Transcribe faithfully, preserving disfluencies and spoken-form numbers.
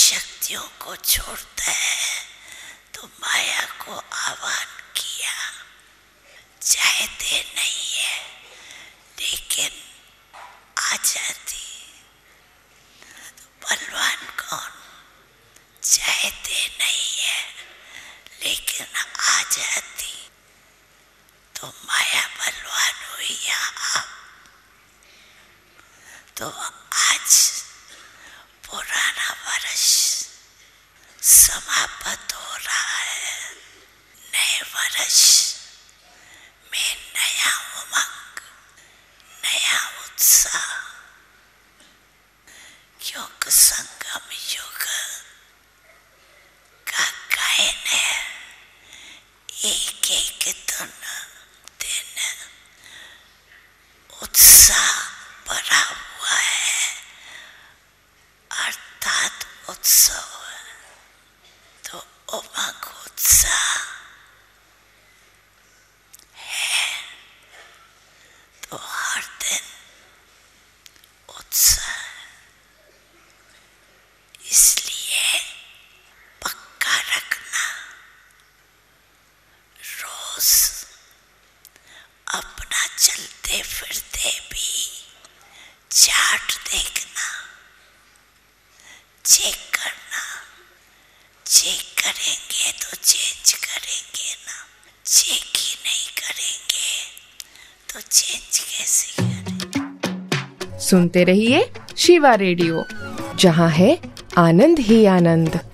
शक्तियों को छोड़ता है तो माया को आह्वान किया। चाहते नहीं है लेकिन आ जाती। तो बलवान कौन? चाहते नहीं है लेकिन आ जाती। तो माया बलवान हुई या आप? तो आज पुराना वर्ष समाप्त हो रहा है। नए वर्ष में नया उमंग, नया उत्साह, क्योंकि संगम युग का गायन है। एक एक धुन दिन उत्साह भरा हुआ है, अर्थात उत्सव। तो उमंग उत्साह है तो हर दिन उत्साह। इसलिए पक्का रखना, रोज अपना चलते फिरते भी चार्ट देखना, चेक करना। चेक करेंगे तो चेंज करेंगे ना, चेक ही नहीं करेंगे तो चेंज कैसे करें। सुनते रहिए शिवा रेडियो, जहां है आनंद ही आनंद।